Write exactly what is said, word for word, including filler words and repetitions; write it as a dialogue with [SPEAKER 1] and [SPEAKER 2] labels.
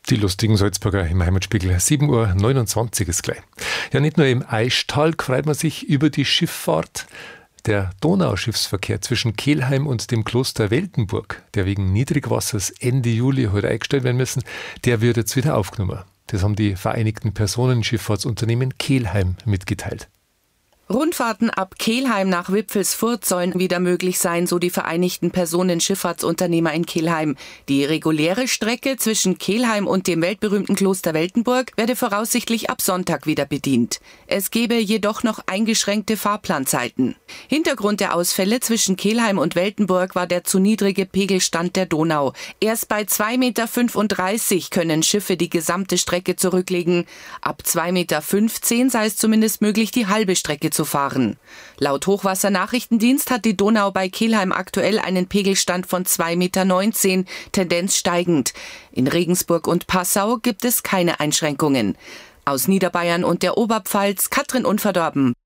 [SPEAKER 1] Die lustigen Salzburger im Heimatspiegel. sieben Uhr neunundzwanzig ist gleich. Ja, nicht nur im Eischtal freut man sich über die Schifffahrt. Der Donauschiffsverkehr zwischen Kelheim und dem Kloster Weltenburg, der wegen Niedrigwassers Ende Juli heute eingestellt werden müssen, der wird jetzt wieder aufgenommen. Das haben die Vereinigten Personenschifffahrtsunternehmen Kelheim mitgeteilt.
[SPEAKER 2] Rundfahrten ab Kelheim nach Wipfelsfurt sollen wieder möglich sein, so die Vereinigten Personenschifffahrtsunternehmer in Kelheim. Die reguläre Strecke zwischen Kelheim und dem weltberühmten Kloster Weltenburg werde voraussichtlich ab Sonntag wieder bedient. Es gebe jedoch noch eingeschränkte Fahrplanzeiten. Hintergrund der Ausfälle zwischen Kelheim und Weltenburg war der zu niedrige Pegelstand der Donau. Erst bei zwei Komma fünfunddreißig Meter können Schiffe die gesamte Strecke zurücklegen. Ab zwei Komma fünfzehn Meter sei es zumindest möglich, die halbe Strecke zu fahren. Laut Hochwassernachrichtendienst hat die Donau bei Kelheim aktuell einen Pegelstand von zwei Komma neunzehn Meter, Tendenz steigend. In Regensburg und Passau gibt es keine Einschränkungen. Aus Niederbayern und der Oberpfalz, Katrin Unverdorben.